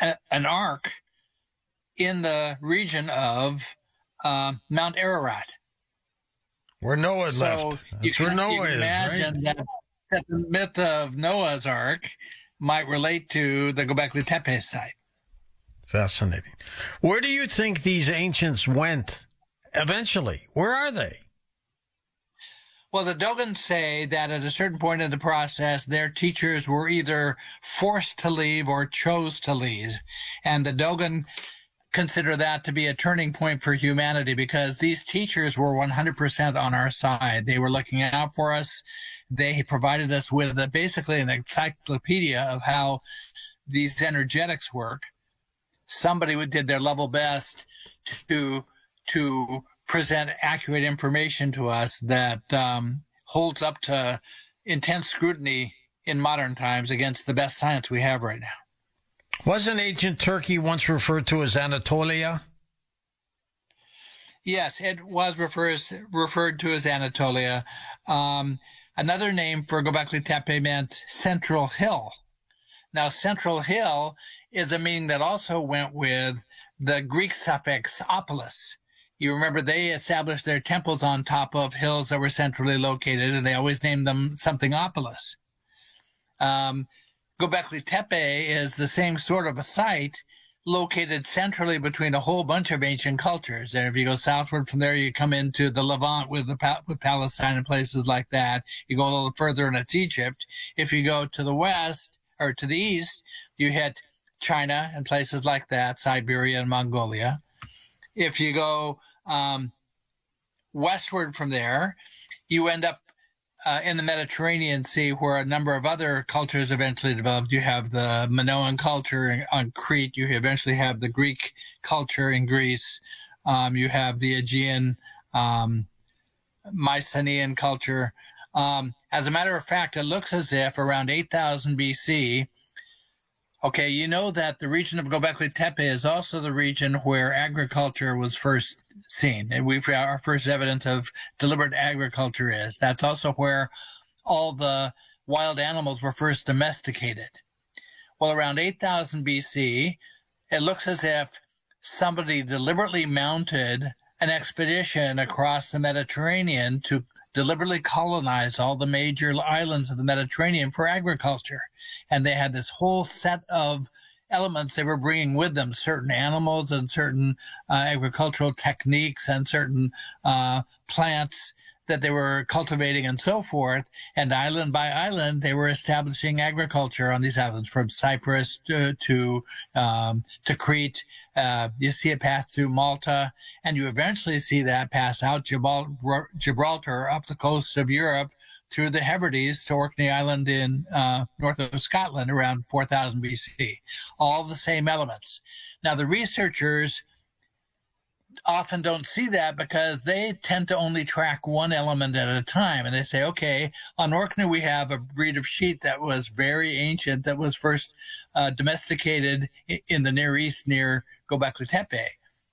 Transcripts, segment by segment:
an ark in the region of Mount Ararat. Where Noah left. So That's where Noah is, imagine right? that the myth of Noah's Ark might relate to the Göbekli Tepe site. Fascinating. Where do you think these ancients went eventually? Where are they? Well, the Dogons say that at a certain point in the process, their teachers were either forced to leave or chose to leave. And the Dogon consider that to be a turning point for humanity because these teachers were 100% on our side. They were looking out for us. They provided us with basically an encyclopedia of how these energetics work. Somebody did their level best to present accurate information to us that holds up to intense scrutiny in modern times against the best science we have right now. Wasn't ancient Turkey once referred to as Anatolia? Yes, it was referred to as Anatolia. Another name for Göbekli Tepe meant Central Hill. Now, Central Hill is a meaning that also went with the Greek suffix opolis. You remember they established their temples on top of hills that were centrally located, and they always named them something opolis. Göbekli Tepe is the same sort of a site located centrally between a whole bunch of ancient cultures. And if you go southward from there, you come into the Levant with Palestine and places like that. You go a little further and it's Egypt. If you go to the west or to the east, you hit China and places like that, Siberia and Mongolia. If you go westward from there, you end up in the Mediterranean Sea, where a number of other cultures eventually developed. You have the Minoan culture on Crete. You eventually have the Greek culture in Greece. You have the Aegean, Mycenaean culture. As a matter of fact, it looks as if around 8,000 BC, okay, you know that the region of Göbekli Tepe is also the region where agriculture was first seen. And our first evidence of deliberate agriculture is. That's also where all the wild animals were first domesticated. Well, around 8,000 BC, it looks as if somebody deliberately mounted an expedition across the Mediterranean to deliberately colonize all the major islands of the Mediterranean for agriculture. And they had this whole set of elements they were bringing with them, certain animals and certain agricultural techniques and certain plants that they were cultivating and so forth. And island by island, they were establishing agriculture on these islands, from Cyprus to Crete. You see it pass through Malta, and you eventually see that pass out Gibraltar up the coast of Europe through the Hebrides to Orkney Island in north of Scotland around 4000 BC. All the same elements. Now, the researchers often don't see that because they tend to only track one element at a time. And they say, okay, on Orkney we have a breed of sheep that was very ancient, that was first domesticated in the Near East near Göbekli Tepe.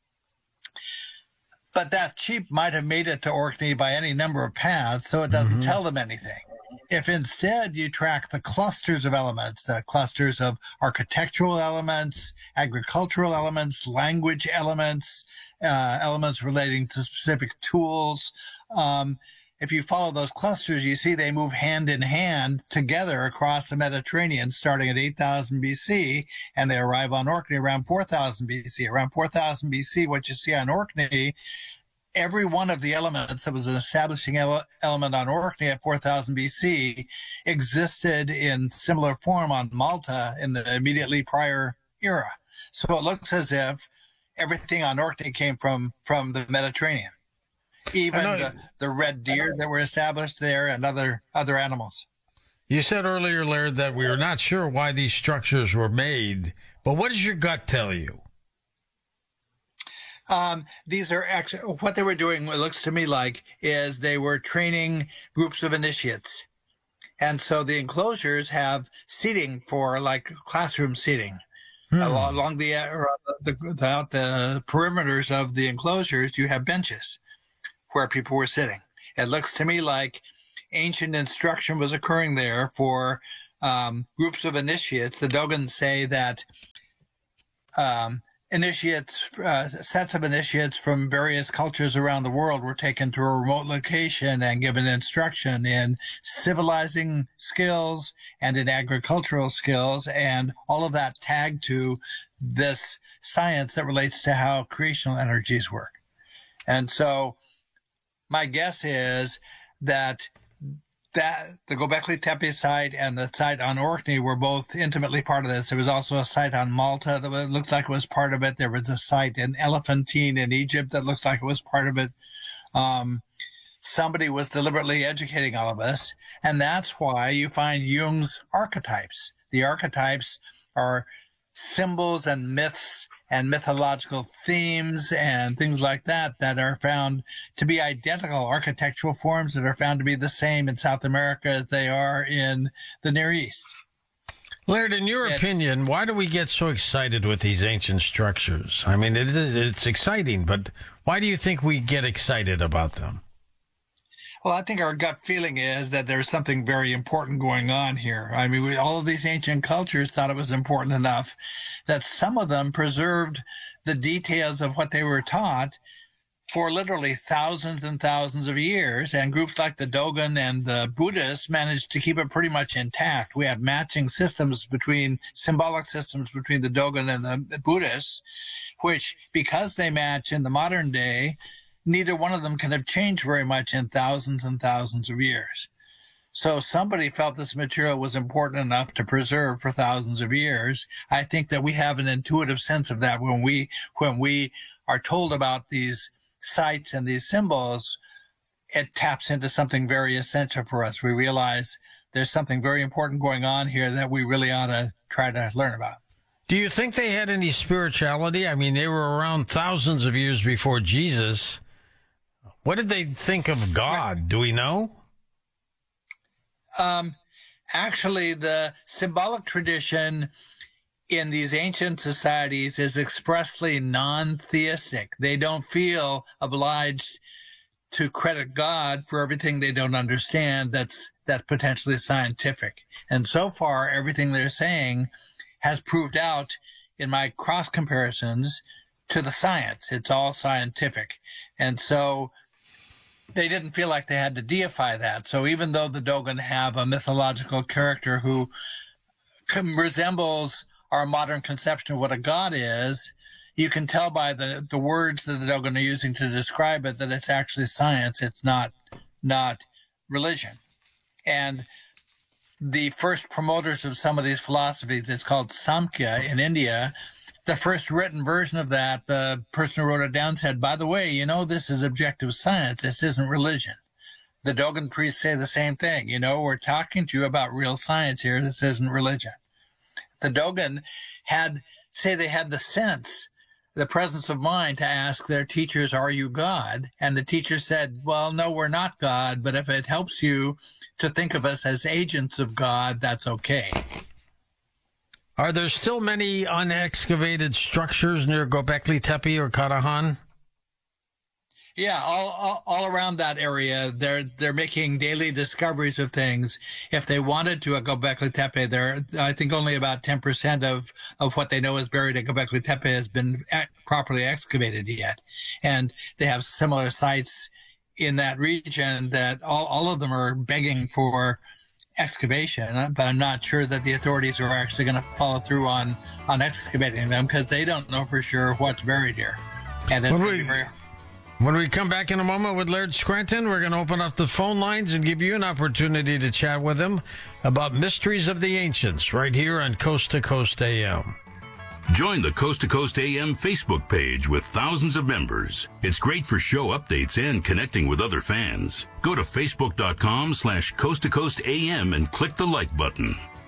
But that sheep might have made it to Orkney by any number of paths, so it doesn't tell them anything. If instead you track the clusters of elements, the clusters of architectural elements, agricultural elements, language elements, elements relating to specific tools, if you follow those clusters, you see they move hand in hand together across the Mediterranean starting at 8,000 BC, and they arrive on Orkney around 4,000 BC. Around 4,000 BC, what you see on Orkney, every one of the elements that was an establishing element on Orkney at 4,000 BC existed in similar form on Malta in the immediately prior era. So it looks as if everything on Orkney came from the Mediterranean. Even the red deer that were established there and other animals. You said earlier, Laird, that we are not sure why these structures were made, but what does your gut tell you? These are actually, what they were doing, what it looks to me like, is they were training groups of initiates. And so the enclosures have seating for like classroom seating. Along the perimeters of the enclosures, you have benches where people were sitting. It looks to me like ancient instruction was occurring there for groups of initiates. The Dogons say that initiates, sets of initiates from various cultures around the world were taken to a remote location and given instruction in civilizing skills and in agricultural skills, and all of that tagged to this science that relates to how creational energies work. And so my guess is that the Göbekli Tepe site and the site on Orkney were both intimately part of this. There was also a site on Malta that looks like it was part of it. There was a site in Elephantine in Egypt that looks like it was part of it. Somebody was deliberately educating all of us, and that's why you find Jung's archetypes. The archetypes are symbols and myths and mythological themes and things like that that are found to be identical, architectural forms that are found to be the same in South America as they are in the Near East. Laird, in your opinion, why do we get so excited with these ancient structures? I mean, it's exciting, but why do you think we get excited about them? Well, I think our gut feeling is that there's something very important going on here. I mean, all of these ancient cultures thought it was important enough that some of them preserved the details of what they were taught for literally thousands and thousands of years. And groups like the Dogon and the Buddhists managed to keep it pretty much intact. We have matching symbolic systems between the Dogon and the Buddhists, which, because they match in the modern day, neither one of them can have changed very much in thousands and thousands of years. So somebody felt this material was important enough to preserve for thousands of years. I think that we have an intuitive sense of that when we are told about these sites and these symbols. It taps into something very essential for us. We realize there's something very important going on here that we really ought to try to learn about. Do you think they had any spirituality? I mean, they were around thousands of years before Jesus. What did they think of God? Do we know? Actually, the symbolic tradition in these ancient societies is expressly non-theistic. They don't feel obliged to credit God for everything they don't understand that's potentially scientific. And so far, everything they're saying has proved out in my cross comparisons to the science. It's all scientific. And so they didn't feel like they had to deify that. So even though the Dogon have a mythological character who resembles our modern conception of what a god is, you can tell by the words that the Dogon are using to describe it that it's actually science. It's not religion. And the first promoters of some of these philosophies, it's called Samkhya in India. The first written version of that, the person who wrote it down said, by the way, this is objective science. This isn't religion. The Dogon priests say the same thing. We're talking to you about real science here. This isn't religion. The Dogon had the presence of mind to ask their teachers, are you God? And the teacher said, well, no, we're not God, but if it helps you to think of us as agents of God, that's okay. Are there still many unexcavated structures near Göbekli Tepe or Karahan? Yeah, all around that area, they're making daily discoveries of things. If they wanted to at Göbekli Tepe, I think only about 10% of what they know is buried at Göbekli Tepe has been properly excavated yet. And they have similar sites in that region that all of them are begging for excavation, but I'm not sure that the authorities are actually going to follow through on excavating them because they don't know for sure what's buried here. And that's going to be very hard. When we come back in a moment with Laird Scranton, we're going to open up the phone lines and give you an opportunity to chat with him about Mysteries of the Ancients right here on Coast to Coast AM. Join the Coast to Coast AM Facebook page with thousands of members. It's great for show updates and connecting with other fans. Go to facebook.com/Coast to Coast AM and click the like button.